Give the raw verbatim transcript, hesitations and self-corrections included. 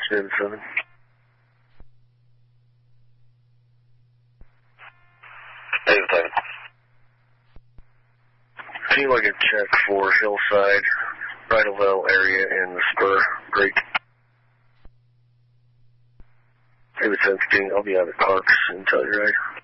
seven seven. David seven. I need like a check for Hillside, Rhino area, and the Spur Creek. David seventeen, I'll be out at Parks and tell you right.